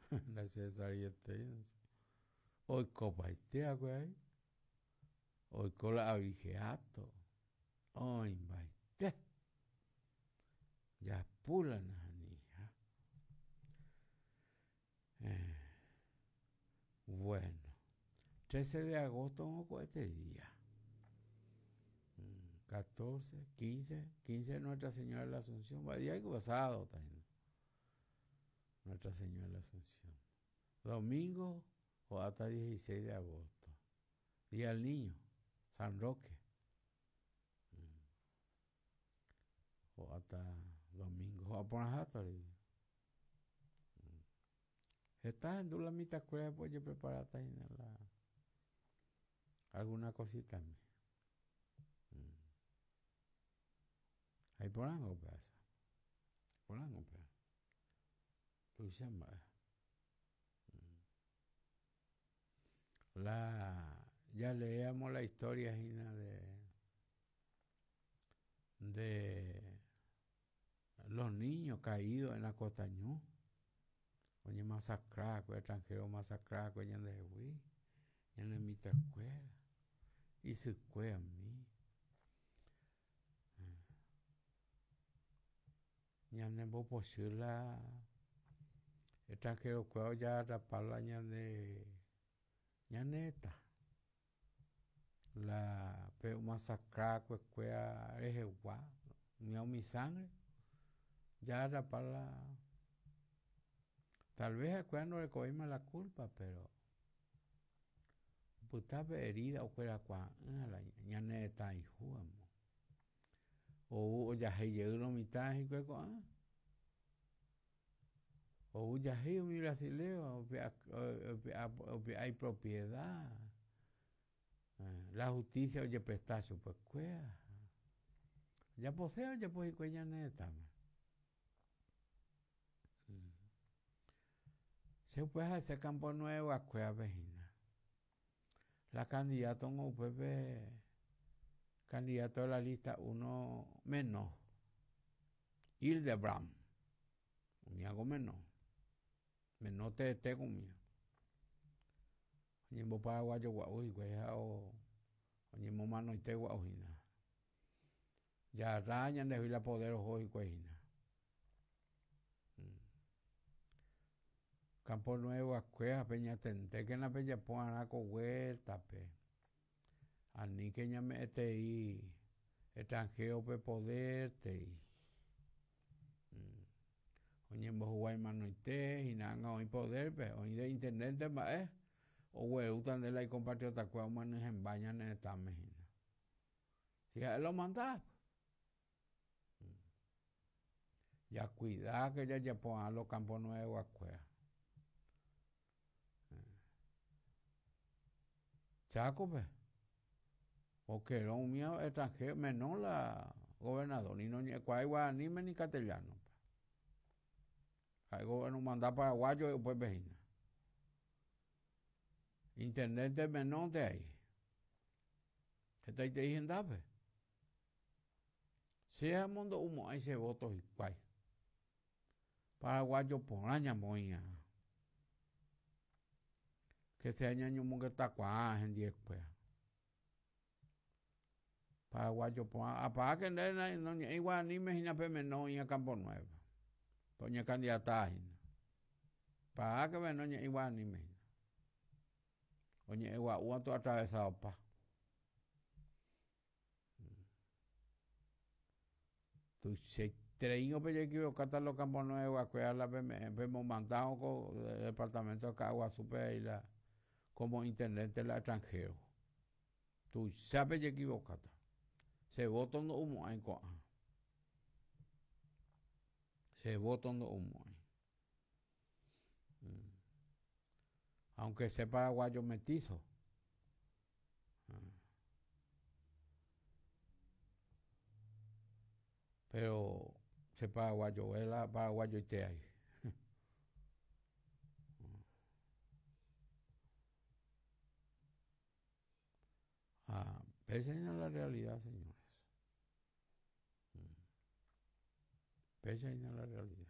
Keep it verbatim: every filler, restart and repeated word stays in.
Necesariamente. Hoy copaite, güey. Hoy cola avigeato. Hoy baite. Ya pula nanija. Eh, bueno. trece de agosto, ¿no? Este día. catorce, quince, quince Nuestra Señora de la Asunción. Va día pasado también. Nuestra Señora de la Asunción. Domingo o hasta dieciséis de agosto. Día del Niño. San Roque. O hasta domingo. O por hasta. Estás en la mitad escuela, pues yo preparate en la alguna cosita. Ahí por algo pasa. Por algo pasa. Tú llamas. La, ya leíamos la historia Gina, de, de los niños caídos en la Costañú. Oye, masacrado, extranjero masacrado, oye, de Hui, en la mitad escuela. Y se fue a mí. Ya no puedo posible la extranjero cuero ya raparla ya de ya neta. La pero masacrada cuescuea es igual. Mi sangre. Ya raparla. Tal vez a no le cogimos la culpa, pero pues estaba herida o fuera cuando la ya neta y jugamos. O ya se llegó la mitad y cueco, ah. O ya se mi brasileño, hay propiedad. La justicia oye prestacio pues cuea. Ya poseo ya pues cuella neta. Se puede hacer Campo Nuevo a cuea vejina. La candidata en U P P, candidato de la lista uno menos. Hildebrand. Un hago menos. Menos te te conmigo. Oye, en Paraguayo guau y cueja o. Oye, mano y te guaujina. Ya rañan de la poder ojo y cuejina. Campo Nuevo, Ascuea, Peña Tente, que en la Peña pongan a huerta, pe. Ani que ya me este y extranjero pe poder te. Oye, en Bojuay Manoite, y nada, hoy poder, pe. Hoy de internet, te va, eh. O hueutan de la y compatriota, cuál manos en baña en esta mejina. Si ya lo mandás. Ya cuidado que ya ya pongan los Campos Nuevos, Ascuea. Chaco, pe. Porque era un mío extranjero, menos la gobernador, ni no ni guaraní ni castellano. Hay gobierno mandar paraguayo y después vecina. Internet de menor de ahí. Está ahí te dicen, dame. Si es el mundo humo, ahí se votos y cuay. Paraguayo por año moía. Que se año mo que está cuá en diez pues. Paraguayo por apaga que no ni igual ni me hina pe menor y a Campo Nuevo. Poña candidata. Para que no ni igual ni me. Oye, igual, ¿cuánto atravesado pa? Tu se treino pe yo quiero catar los Campos Nuevos a cuidar la hemos mandado con el departamento de Cagua Super y la como internet de la extranjero. Tu sabes que equivocata. Se vota no humo en coa. Se vota no humo. Aunque sea paraguayo mestizo. Pero se paraguayo, es la paraguayo y te hay. Ah, esa es la realidad, señores. Esa es la realidad.